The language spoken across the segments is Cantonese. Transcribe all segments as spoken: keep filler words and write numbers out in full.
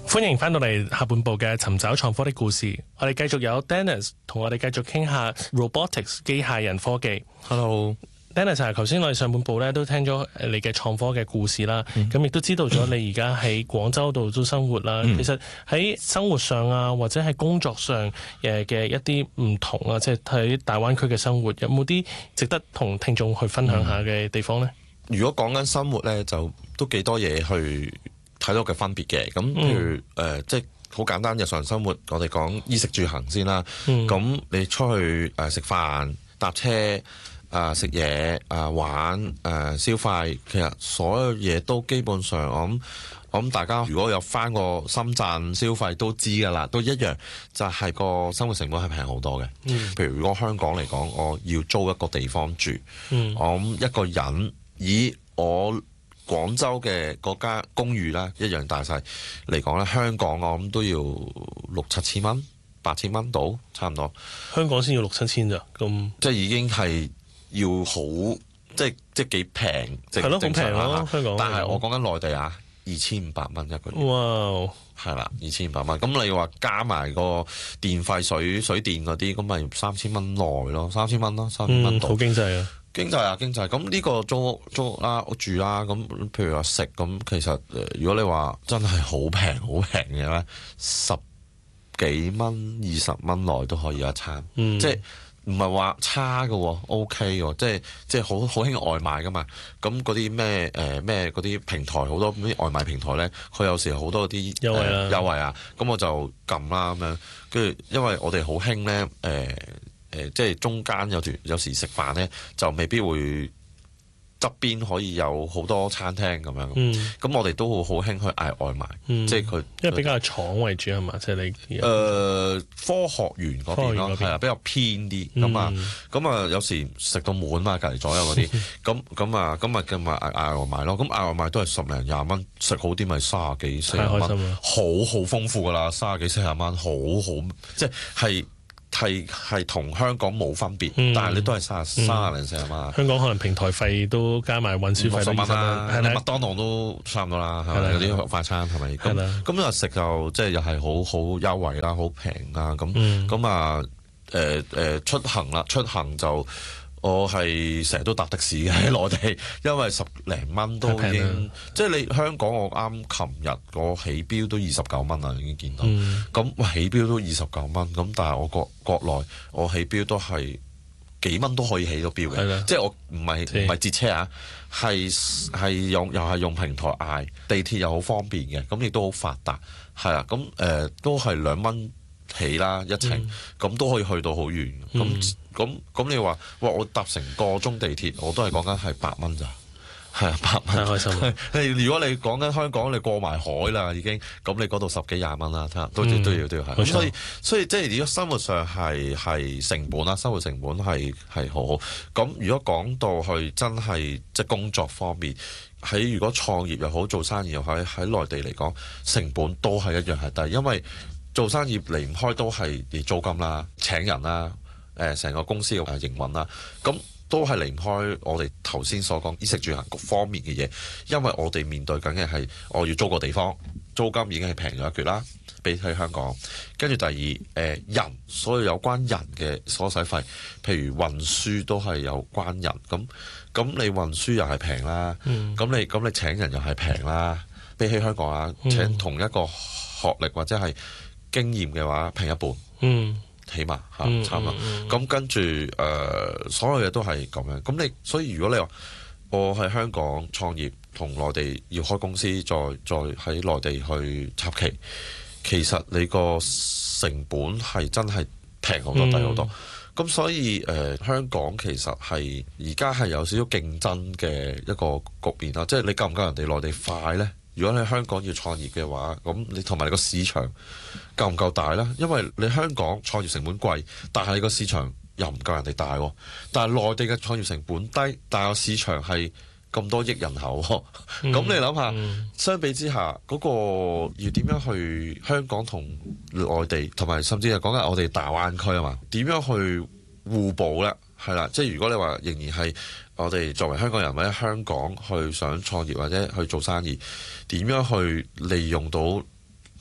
歡迎翻到嚟下半部嘅尋找創科的故事，我哋繼續有 Dennis 同我哋繼續傾下 robotics 機械人科技。Hello，Dennis 係頭先我哋上半部咧都聽咗你嘅創科嘅故事啦，咁亦都知道咗你而家喺廣州度都生活啦。嗯、其實喺生活上啊，或者喺工作上誒嘅一啲唔同啊，即係喺大灣區嘅生活，有冇啲值得同聽眾去分享下嘅地方呢？ 嗯、如果講緊生活咧，就都幾多嘢去睇到嘅分別嘅。咁譬如誒、嗯呃，即係好簡單日常生活，我哋講衣食住行先啦。咁、嗯、你出去誒食飯、搭車、啊食嘢、啊玩、誒、呃、消費，其實所有嘢都基本上，我諗我諗大家如果有返過深圳消費都知㗎啦，都一樣，就係、是、個生活成本係平好多嘅。嗯、譬如如果香港嚟講，我要租一個地方住，嗯、我諗一個人以我廣州嘅嗰間公寓啦，一樣大細嚟講咧，香港我諗都要六七千蚊、八千蚊到，差唔多。 香港先要六七千咋，咁即係已經係要好，即係即係幾平， 係咯，好平咯，香港。 但係我講緊內地啊，二千五百蚊一個月。 哇！ 係啦，二千五百蚊。咁你話加埋個電費、水水電嗰啲，咁咪三千蚊內咯，三千蚊咯，三千蚊到。 好經濟啊！ 經濟啊，經濟咁呢個租屋租屋啦，屋住啦，咁譬如話食咁，其實如果你話真係好平好平嘅咧，十幾蚊、二十蚊內都可以一餐，嗯、即係唔係話差嘅 ，OK 嘅，即係即係好好興外賣噶嘛。咁嗰啲咩誒咩嗰啲平台，好多啲外賣平台咧，佢有時好多啲優惠啊，優惠啊，咁我就撳啦咁樣，跟住因為我哋好興咧誒。呃誒、呃，即係中間有段有時食飯咧，就未必會側邊可以有好多餐廳咁樣。咁、嗯、我哋都會好興去嗌外賣，嗯、即係佢因為比較廠為主係嘛，即係你誒、 呃、科學園嗰邊咯，係啊，比較偏啲咁啊，咁啊、嗯、有時食到滿嘛，隔離左右嗰啲，咁咁啊，咁啊咁咪嗌嗌外賣咯，咁嗌外賣都係十零廿蚊，食好啲咪三十幾四十蚊，好好豐富噶啦，三十幾四十蚊，好好即係。係係同香港冇分別，嗯、但係你都係三十三十零四十蚊。 香港可能平台費都加埋運輸費都二十蚊啦，係咪？ 麥當勞都差唔多啦，係咪？嗰啲快餐係咪？咁咁又食就即係又係好好優惠啦，好平啦。咁咁啊誒誒出行啦，出行就我係成日都搭的士嘅喺內地，因為十零蚊都已經，即係你香港我啱琴日我起標都二十九蚊啦，已經見到。咁、嗯、起標都二十九蚊，咁但係我國國內我起標都係幾蚊都可以起到標嘅，的即係我唔係唔係截車啊，係係用又係用平台嗌，地鐵又好方便嘅，咁亦都好發達，係啊，咁誒、呃、都係兩蚊起啦一程，咁、嗯、都可以去到好遠，咁、嗯。咁咁你話，哇！我搭成個鐘地鐵，我都係講緊係八蚊咋，係啊，八蚊。太開心啦！如果你講緊香港，你過埋海啦已經，咁你嗰度十幾廿蚊啦，都都都要都要係。咁、嗯、所以所以即係如果生活上係係成本啦，生活成本係係好好。咁如果講到去真係即係工作方面，喺如果創業又好，做生意又好，喺內地嚟講，成本都係一樣係低，因為做生意離唔開都係啲租金啦、請人啦。誒成個公司嘅營運啦，咁都係離唔開我哋頭先所講衣食住行各方面嘅嘢，因為我哋面對緊嘅係我要租個地方，租金已經係平咗一橛啦，比起香港。跟住第二誒、呃、人，所有有關人嘅所使費，譬如運輸都係有關人，咁咁你運輸又係平啦，咁、嗯、你咁你請人又係平啦，比起香港啊，請同一個學歷或者係經驗嘅話，平一半。嗯起碼嚇、嗯、差唔多，咁、嗯嗯、跟住誒、呃、所有嘢都係咁樣。咁你所以如果你話我喺香港創業，同內地要開公司，再再喺內地去插旗，其實你個成本係真係平好多、低好多。咁、嗯、所以誒、呃、香港其實係而家係有少少競爭嘅一個局面啦。即係你夠唔夠人哋內地快呢？如果你香港要創業嘅話，咁你同埋你個市場夠唔夠大啦？因為你香港創業成本貴，但係你個市場又唔夠人哋大喎。但係內地嘅創業成本低，但係個市場係咁多億人口，咁、嗯、你諗下，嗯、相比之下嗰、嗰個要點樣去香港同內地，同埋甚至係講緊我哋大灣區啊嘛？點樣去互補呢？係啦，即係如果你話仍然係我哋作為香港人或者香港去想創業或者去做生意，點樣去利用到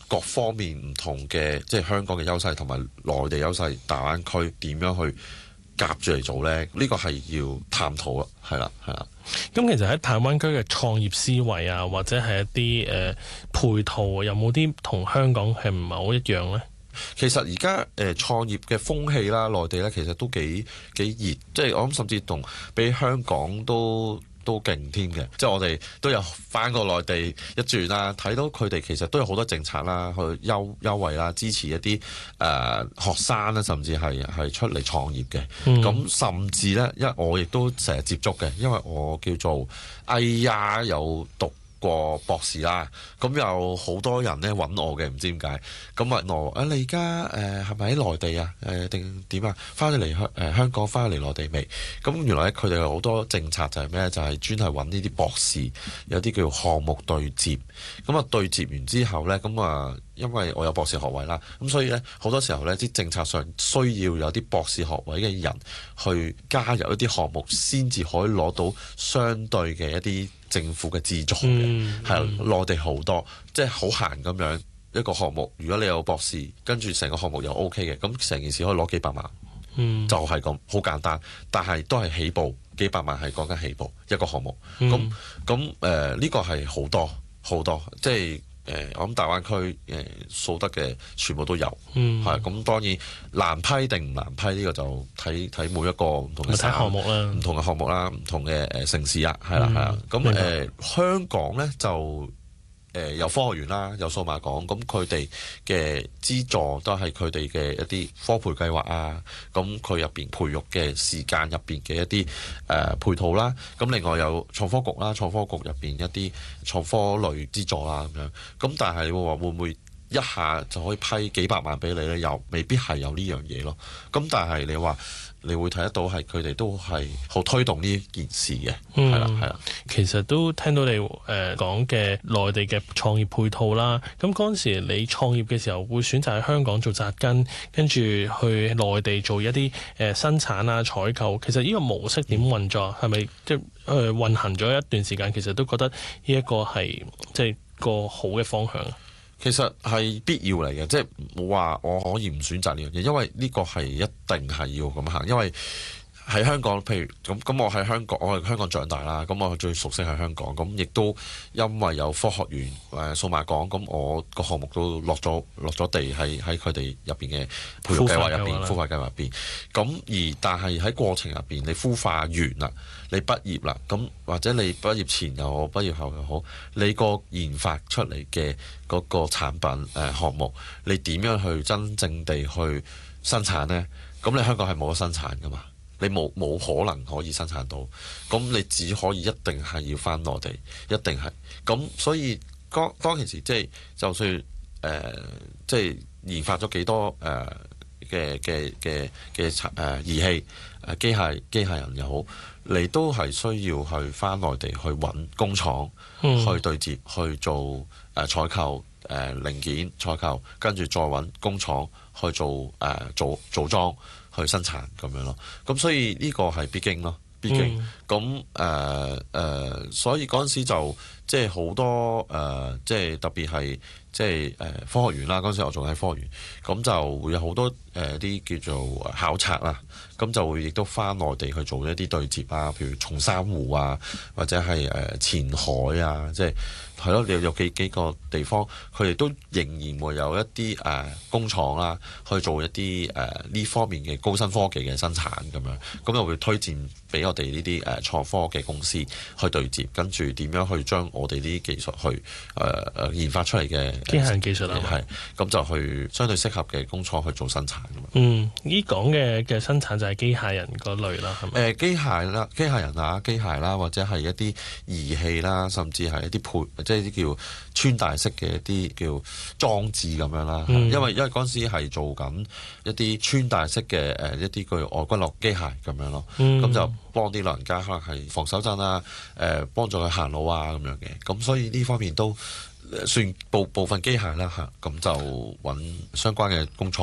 各方面唔同嘅，即係香港嘅優勢同埋內地優勢，大灣區點樣去夾住嚟做呢？呢個係要探討啦，係啦，係啦。 咁其實喺大灣區嘅創業思維啊，或者係一啲誒、呃、配套啊，有冇啲同香港係唔係好一樣呢？ 其實而家誒創業嘅風氣啦，內地咧其實都幾幾熱，即係我諗甚至同比香港都都勁添嘅。即係我哋都有返過內地一轉啦，睇到佢哋其實都有好多政策啦，去優優惠啦，支持一啲誒、呃、學生啦，甚至係係出嚟創業嘅。咁、嗯、甚至咧，因為我亦都成日接觸嘅，因為我叫做哎呀有讀過博士啦，咁有好多人咧揾我嘅，唔知點解咁問我啊，你而家誒係咪喺內地啊？誒定點啊？翻咗嚟香誒香港，翻咗嚟內地未？咁原來咧佢哋有好多政策就係咩？就係、是、專係揾呢啲博士，有啲叫項目對接。咁啊對接完之後咧，咁啊因為我有博士學位啦，咁所以咧好多時候咧啲政策上需要有啲博士學位嘅人去加入一啲項目，先至可以攞到相對嘅一啲政府嘅資助嘅，係內地好多，即係好閒咁樣一個項目。如果你有博士，跟住成個項目又 O K 嘅，咁成件事可以攞幾百萬，嗯、就係咁好簡單。但係都係起步幾百萬，係講緊起步一個項目。咁咁誒呢個係好多好多，即係。誒、呃，我諗大灣區誒數得嘅全部都有，係咁、嗯、當然難批定唔難批呢、這個就睇睇每一個唔同嘅項目啦， 唔同嘅項目啦，唔同嘅誒城市啊，係啦係啦。咁誒、呃、香港咧就。誒有科學園啦，有數碼港，咁佢哋嘅資助都係佢哋嘅一啲科培計劃啊，咁佢入邊培育嘅時間入邊嘅一啲誒、呃、配套啦，咁另外有創科局啦，創科局入邊一啲創科類資助啦咁樣，咁但係你會話會唔會一下就可以批幾百萬俾你咧？又未必係有呢樣嘢咯。咁但係你話。你會睇得到係佢哋都係好推動呢件事嘅，係啦係啦。 其實都聽到你誒講嘅內地嘅創業配套啦。咁嗰陣時你創業嘅時候，會選擇喺香港做扎根，跟住去內地做一啲誒生產啊、採購。其實呢個模式點運作？係咪即係誒運行咗一段時間？其實都覺得呢一個係即係個好嘅方向。 其實係必要嚟嘅，即係冇話我可以唔選擇呢樣嘢，因為呢個係一定係要咁行，因為喺香港，譬如咁咁，我喺香港，我喺香港長大啦，咁我最熟悉係香港，咁亦都因為有科學園誒數碼港，咁我個項目都落咗落咗地喺喺佢哋入邊嘅培育計劃入邊，孵化計劃入邊。咁而但係喺過程入邊，你孵化完啦，你畢業啦，咁或者你畢業前又好，畢業後又好，你個研發出嚟嘅嗰個產品誒、呃、項目，你點樣去真正地去生產呢？咁你香港係冇得生產噶嘛？你冇冇可能可以生產到，咁你只可以一定係要返內地，一定係咁。所以當當其時，即係就算誒、呃，即係研發咗幾多誒嘅嘅嘅嘅誒儀器誒機械機械人又好，你都係需要去返內地去揾工廠、嗯、去對接去做誒、呃、採購誒、呃、零件採購，跟住再揾工廠去做誒、呃、做組裝。去生產咁樣咯，咁所以呢個係必經咯，必經。咁誒誒，所以嗰陣時就即係好多誒、呃，即係特別係即係誒、呃、科學園啦。嗰陣時我仲喺科學園，咁就會有好多誒啲、呃、叫做考察啦。咁就會亦都返內地去做一啲對接啊，譬如松山湖啊，或者係誒前海啊，即係係咯，有有幾幾個地方，佢哋都仍然會有一啲誒、呃、工廠啦，去做一啲誒呢方面嘅高新科技嘅生產咁樣，咁就會推薦俾我哋呢啲誒創科嘅公司去對接，跟住點樣去將我哋呢啲技術去誒誒、呃、研發出嚟嘅機械人技術啊， 係咁就去相對適合嘅工廠去做生產咁樣。 嗯，呢講嘅嘅生產就係機械人嗰類啦，係咪？誒、 呃、機械啦，機械人啊，機械啦，或者係一啲儀器啦，甚至係一啲配，即係啲叫穿戴式嘅一啲叫裝置咁樣啦。嗯、因為因為嗰陣時係做緊一啲穿戴式嘅誒一啲叫外骨骼機械咁樣咯。咁、嗯、就幫啲老人家可能係防手震啊，誒、呃、幫助佢行路啊咁樣嘅。咁所以呢方面都算部部分機械啦嚇，咁就揾相關嘅工廠咯。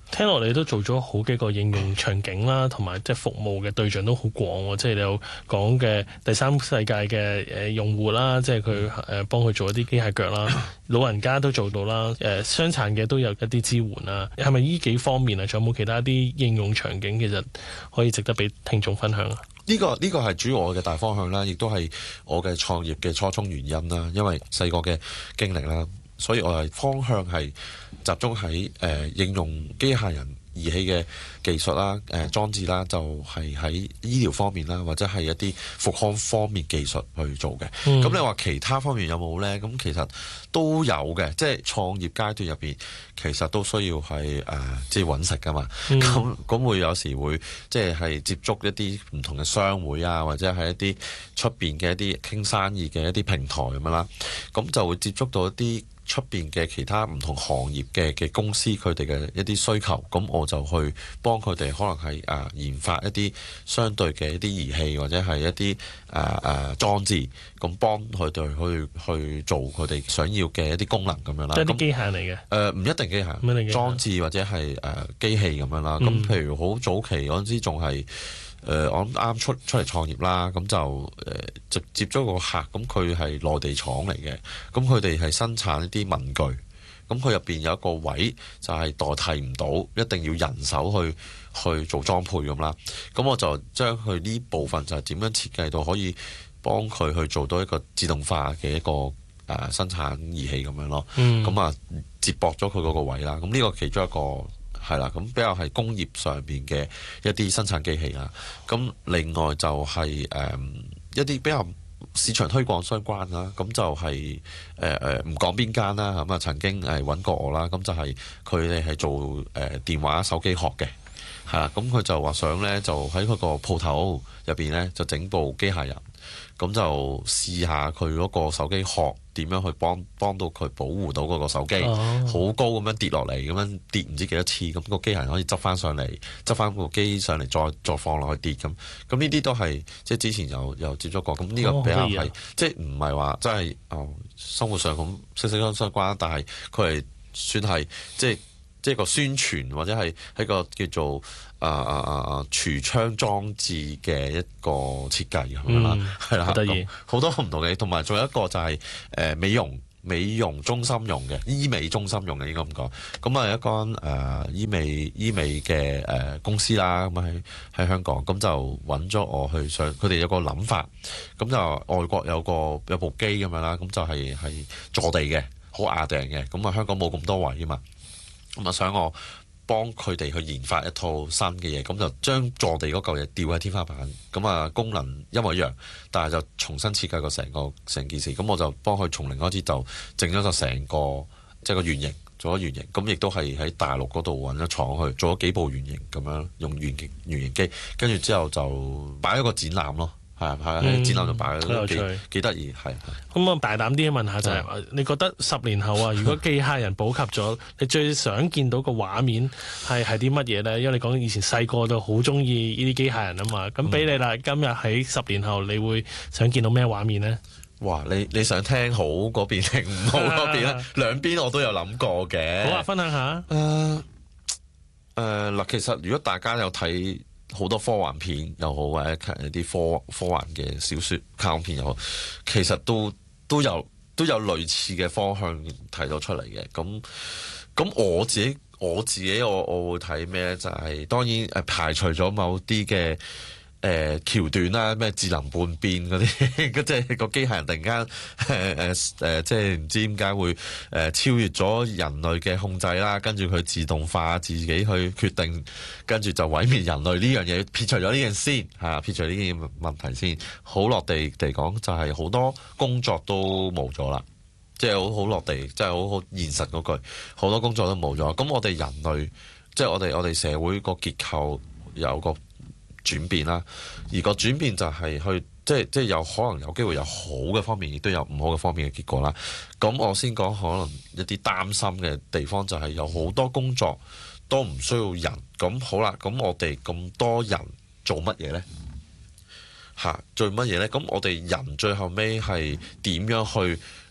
聽落你都做咗好幾個應用場景啦，同埋即係服務嘅對象都好廣喎。即係你有講嘅第三世界嘅誒用戶啦，即係佢誒幫佢做一啲機械腳啦，老人家都做到啦，誒傷殘嘅都有一啲支援啦。係咪呢幾方面啊？仲有冇其他啲應用場景其實可以值得俾聽眾分享啊？ 呢、這個呢、這個係主要我嘅大方向啦，亦都係我嘅創業嘅初衷原因啦。因為細個嘅經歷啦，所以我係方向係集中喺誒、呃、應用機械人儀器嘅技術啦、誒、呃、裝置啦，就係、是、喺醫療方面啦，或者係一啲復康方面技術去做嘅。咁、嗯、你話其他方面有冇呢？咁其實都有嘅，即係創業階段入邊，其實都需要係誒、呃、即係揾食噶嘛。咁咁、嗯、會有時會即係係接觸一啲唔同嘅商會啊，或者係一啲出邊嘅一啲傾生意嘅一啲平台咁樣啦。咁就會接觸到一啲出邊嘅其他唔同行業嘅嘅公司，佢哋嘅一啲需求，咁我就去幫佢哋，可能係啊、呃、研發一啲相對嘅一啲儀器，或者係一啲誒誒裝置，咁幫佢哋去去做佢哋想要嘅一啲功能咁樣啦。 即係啲機械嚟嘅？誒唔一定機械，裝置或者係誒、呃、機器咁樣啦。咁、嗯、譬如好早期嗰陣時仲係。誒、呃，我諗啱出出嚟創業啦，咁就誒直、呃、接咗個客，咁佢係內地廠嚟嘅，咁佢哋係生產一啲文具，咁佢入邊有一個位就係代替唔到，一定要人手去去做裝配咁啦。咁我就將佢呢部分就係點樣設計到可以幫佢去做到一個自動化嘅一個誒、呃、生產儀器咁樣咯。咁啊、嗯、接駁咗佢嗰個位啦。咁呢個其中一個。係啦，咁比較係工業上邊嘅一啲生產機器啦。咁另外就係、是、誒、呃、一啲比較市場推廣相關啦。咁就係誒誒唔講邊間啦。咁啊曾經誒揾過我啦。咁就係佢哋係做誒、呃、電話手機殼嘅，係啦。咁佢就話想咧，就喺佢個鋪頭入邊咧，就整部機械人。咁就試下佢嗰個手機殼點樣去幫幫到佢保護到嗰個手機，好、oh. 高咁樣跌落嚟，咁樣跌唔知幾多次，咁、個機械人可以執翻上嚟，執翻部機上嚟，再再放落去跌咁。咁呢啲都係即係之前有有接觸過。咁呢個比較係、oh, 即係唔係話真係哦生活上咁息息相相關，但係佢係算係即係即係個宣傳或者係喺個叫做。啊啊啊啊！櫥窗裝置嘅一個設計咁樣啦，係啦、嗯，好得意，好多唔同嘅，同埋仲有一個就係、是、誒、呃、美容美容中心用嘅，醫美中心用嘅應該咁講。咁啊一間誒、呃、醫美醫美嘅誒、呃、公司啦，咁喺喺香港，咁就揾咗我去上，佢哋有個諗法，咁就外國有個有部機咁樣啦，咁就係、是、係坐地嘅，好壓定嘅，咁啊香港冇咁多位啊嘛，咁啊想我。幫佢哋去研發一套新嘅嘢，咁就將坐地嗰嚿嘢吊喺天花板，咁啊功能一模一樣，但係就重新設計個成個成件事，咁我就幫佢從零開始就整咗個成個即係個原型，做咗原型，咁亦都係喺大陸嗰度揾咗廠去做咗幾部原型咁樣，用原型原型機，跟住之後就擺一個展覽咯。係啊，係啊，喺展覽度擺都幾幾得意，係。咁啊，大膽啲問下就係、是，你覺得十年後啊，如果機械人普及咗，你最想見到個畫面係係啲乜嘢咧？因為你講以前細個都好中意呢啲機械人啊嘛，咁俾你啦，今日喺十年後，你會想見到咩畫面咧？哇！你你想聽好嗰邊定唔好嗰邊咧？兩邊我都有諗過嘅。好啊，分享下。誒誒嗱，其實如果大家有睇。好多科幻片又好，或者一啲科科幻嘅小説、卡通片又好，其實都都有都有類似嘅方向提到出嚟嘅。咁咁我自己我自己我我會睇咩咧？就係、是、當然誒排除咗某啲嘅。誒、呃、橋段啦，咩智能半變嗰啲，即係個機械人突然間誒誒誒，即係唔知點解會誒、呃、超越咗人類嘅控制啦，跟住佢自動化自己去決定，跟住就毀滅人類呢樣嘢。撇除咗呢件先嚇，撇除呢件問題先，好落地地講就係好多工作都冇咗啦，即係好好落地，即係好好現實嗰句，好多工作都冇咗。咁我哋人類，即係我哋我哋社會個結構有個轉變啦，而個轉變就係去即係即係有可能有機會有好嘅方面，亦都有唔好嘅方面嘅結果啦。咁我先講可能一啲擔心嘅地方，就係有好多工作都唔需要人。咁好啦，咁我哋咁多人做乜嘢呢？嚇，做乜嘢呢？咁我哋人最後尾係點樣去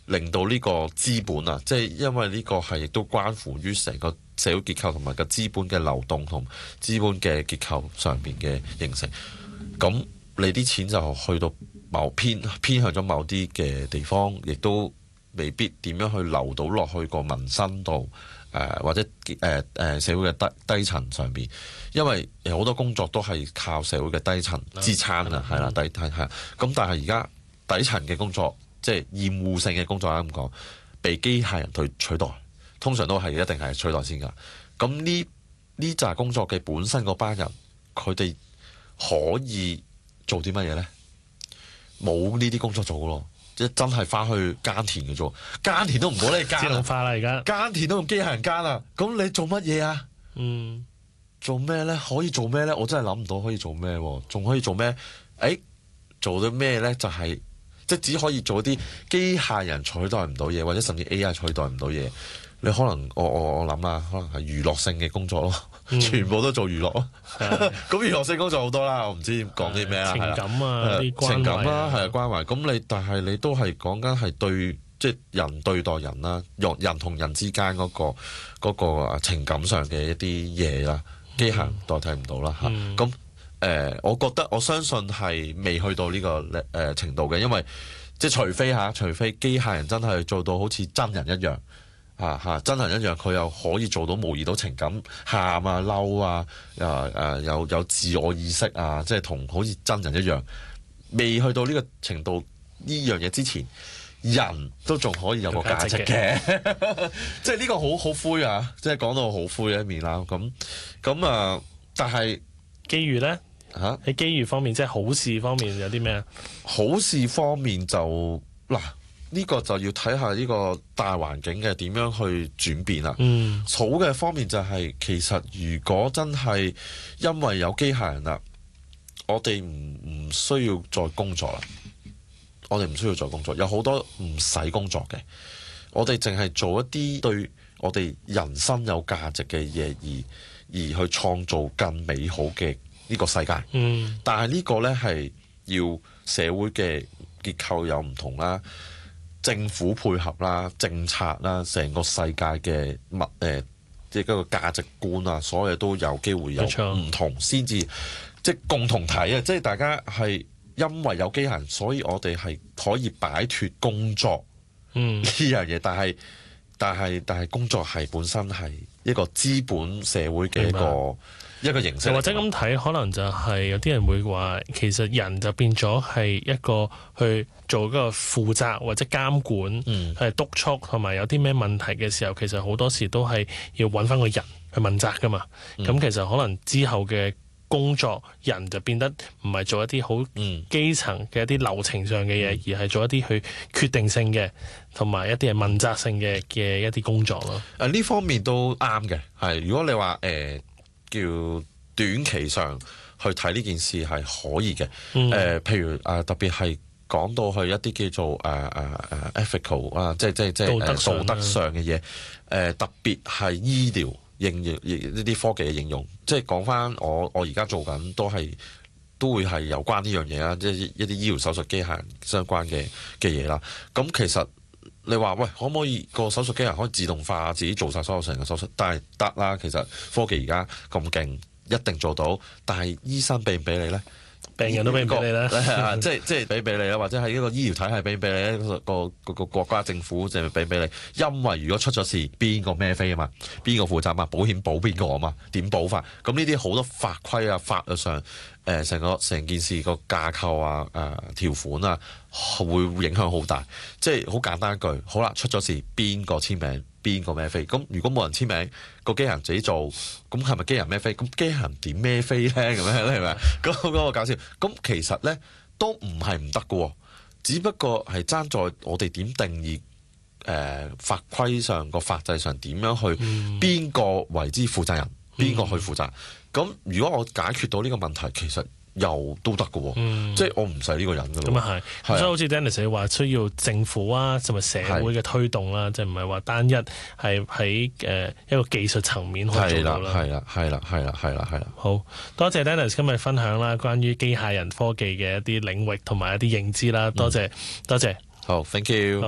令到呢個資本啊，即係因為呢個係亦都關乎於成個社會結構同埋個資本嘅流動同資本嘅結構上邊嘅形成。咁你啲錢就去到某偏偏向咗某啲嘅地方，亦都未必點樣去流到落去個民生度，誒、呃、或者誒誒、呃、社會嘅低低層上邊，因為好多工作都係靠社會嘅低層支撐啊，係啦，底係係。咁但係而家底層嘅工作，即係厭惡性嘅工作啦，咁講，被機械人去取代，通常都係一定係取代先㗎。咁呢呢紮工作嘅本身嗰班人，佢哋可以做啲乜嘢咧？冇呢啲工作做咯，即係真係翻去耕田嘅啫。耕田都唔好你耕， 自動化啦而家， 耕田都用機械人耕啦。咁你做乜嘢啊？ 嗯， 做咩咧？可以做咩咧？我真係諗唔到可以做咩，仲可以做咩？誒、欸，做到咩咧？就係、是、即係只可以做啲機械人取代唔到嘢，或者甚至 A I 取代唔到嘢。你可能我我我諗啦，可能係娛樂性嘅工作咯，嗯、全部都做娛樂咯。咁娛樂性工作好多啦，我唔知講啲咩啦， 情感啊，啲情感啦，係啊， 關懷。咁你但係你都係講緊係對，即係人對待人啦，人人同人之間嗰個嗰個情感上嘅一啲嘢啦，機械人代替唔到啦嚇。咁誒、嗯呃，我覺得我相信係未去到呢個誒程度嘅，因為即係除非嚇，除非機械人真係做到好似真人一樣。啊嚇！真人一樣，佢又可以做到模擬到情感，喊啊、嬲啊，誒誒有有自我意識啊，即係同好似真人一樣。未去到呢個程度呢樣嘢之前，人都仲可以有個價值嘅，即係呢個好好灰啊！即係講到好灰嘅一面啦。咁咁啊，但係機遇咧嚇喺機遇方面，即係好事方面有啲咩啊？ 好事方面就嗱。呢個就要睇下呢個大環境嘅點樣去轉變啦。 嗯， 好嘅方面就係、是、其實如果真係因為有機械人啦，我哋唔唔需要再工作啦。我哋唔需要再工作，有好多唔使工作嘅，我哋淨係做一啲對我哋人生有價值嘅嘢，而而去創造更美好嘅呢個世界。 嗯， 但係呢個呢，係要社會嘅結構有唔同啦。政府配合啦、政策啦、成個世界嘅物誒，即係嗰個價值觀啊，所有都有機會有唔同，先至即係共同體啊！即係大家係因為有機械人，所以我哋係可以擺脫工作呢樣嘢。但係但係但係工作係本身係一個資本社會嘅一個一個形式， 或者咁睇，可能就係有啲人會話，其實人就變咗係一個去做嗰個負責或者監管，係、嗯、督促，同埋有啲咩問題嘅時候，其實好多時都係要揾翻個人去問責噶嘛。咁、嗯、其實可能之後嘅工作人就變得唔係做一啲好基層嘅一啲流程上嘅嘢，嗯、而係做一啲去決定性嘅，同埋一啲係問責性嘅嘅一啲工作咯。 誒呢、啊、方面都啱嘅，係如果你話誒。呃叫短期上去睇呢件事係可以嘅，誒、嗯呃，譬如誒、呃、特別係講到去一啲叫做誒誒誒 ethical 啊，即係即係即係道德上嘅嘢，誒、呃、特別係醫療應用呢啲科技嘅應用，即係講翻我我而家做緊都係都會係有關呢樣嘢啦，即係一啲醫療手術機械人相關嘅嘅嘢啦。咁其實你話喂，可唔可以個手術機械人可以自動化自己做晒所有成個手術？但係得啦，其實科技而家咁勁，一定做到。但係醫生俾唔俾你咧？ 病人都俾唔俾你咧？ 即係即係俾唔俾你啦，或者係一個醫療體系俾唔俾你咧？個個個個國家政府就係俾唔俾你？因為如果出咗事，邊個孭飛啊嘛？邊個負責嘛？保險保邊個啊嘛？點保法？咁呢啲好多法規啊、法律上誒成個成件事個架構啊、誒、呃、條款啊，會影響好大。即係好簡單一句，好啦，出咗事邊個簽名？邊個孭飛？咁如果冇人簽名，個機械人自己做，咁係咪機械人孭飛？咁機械人點孭飛咧？咁樣咧係咪？咁嗰個搞笑。咁其實咧都唔係唔得嘅，只不過係爭在我哋點定義誒、呃、法規上個法制上點樣去邊個、嗯、為之負責人，邊個去負責？咁、嗯、如果我解決到呢個問題，其實又都得嘅，嗯、即係我唔使呢個人嘅咯。咁啊係，所以好似 Dennis 你話需要政府啊，同埋社會嘅推動啦，即係唔係話單一係喺誒一個技術層面可以做到啦。係啦，係啦，係啦，係啦，係啦。好多謝 Dennis 今日分享啦，關於機械人科技嘅一啲領域同埋一啲認知啦。多謝，嗯、多謝。好 ，thank you。好。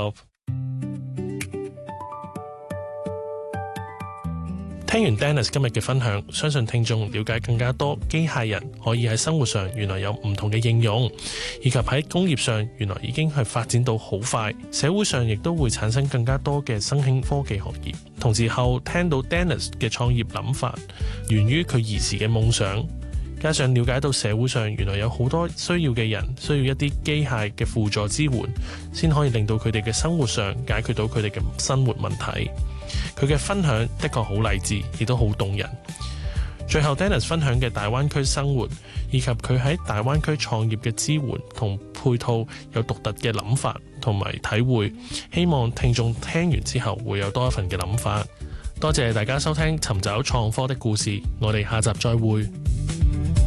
聽完 Dennis 今日嘅分享，相信聽眾了解更加多機械人可以喺生活上原來有唔同嘅應用，以及喺工業上原來已經係發展到好快，社會上亦都會產生更加多嘅新興科技行業。同時後聽到 Dennis 嘅創業諗法，源於佢兒時嘅夢想，加上了解到社會上原來有好多需要嘅人需要一啲機械嘅輔助支援，先可以令到佢哋嘅生活上解決到佢哋嘅生活問題。佢嘅分享的確好勵志，亦都好動人。最後 Dennis 分享嘅大灣區生活，以及佢喺大灣區創業嘅支援同配套有獨特嘅諗法同埋體會，希望聽眾聽完之後會有多一份嘅諗法。多謝大家收聽尋找創科的故事，我哋下集再會。